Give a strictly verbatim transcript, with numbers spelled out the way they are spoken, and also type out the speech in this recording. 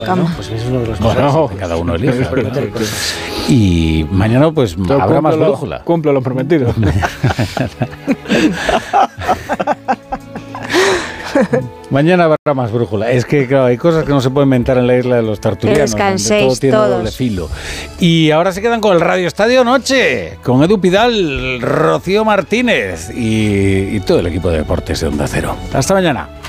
Bueno, pues es uno de los bueno, cosas que cada uno elija. Y mañana pues Yo habrá más lo, brújula. Cumple lo prometido. Mañana habrá más brújula. Es que, claro, hay cosas que no se pueden inventar en la isla de los tarturianos. Que descanséis todo tiene todos. doble filo. Y ahora se quedan con el Radio Estadio Noche, con Edu Pidal, Rocío Martínez y, y todo el equipo de deportes de Onda Cero. Hasta mañana.